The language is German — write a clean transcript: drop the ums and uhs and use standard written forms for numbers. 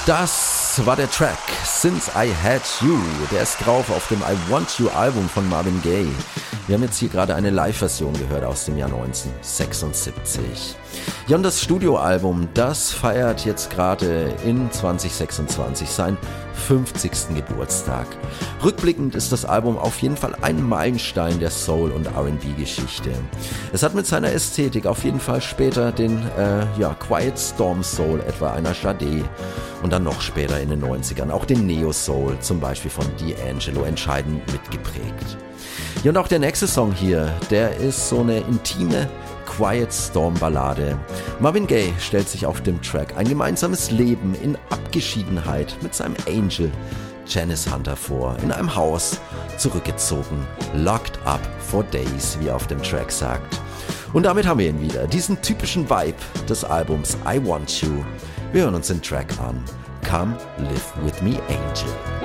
Das war der Track Since I Had You. Der ist drauf auf dem I Want You Album von Marvin Gaye. Wir haben jetzt hier gerade eine Live-Version gehört aus dem Jahr 1976. Ja, und das Studioalbum, das feiert jetzt gerade in 2026 seinen 50. Geburtstag. Rückblickend ist das Album auf jeden Fall ein Meilenstein der Soul- und R&B-Geschichte. Es hat mit seiner Ästhetik auf jeden Fall später den Quiet Storm Soul etwa einer Sade und dann noch später in den 90ern auch den Neo Soul, zum Beispiel von D'Angelo, entscheidend mitgeprägt. Ja, und auch der nächste Song hier, der ist so eine intime Quiet Storm Ballade. Marvin Gaye stellt sich auf dem Track ein gemeinsames Leben in Abgeschiedenheit mit seinem Angel Janice Hunter vor, in einem Haus, zurückgezogen, locked up for days, wie er auf dem Track sagt. Und damit haben wir ihn wieder, diesen typischen Vibe des Albums I Want You. Wir hören uns den Track an. Come Live With Me, Angel.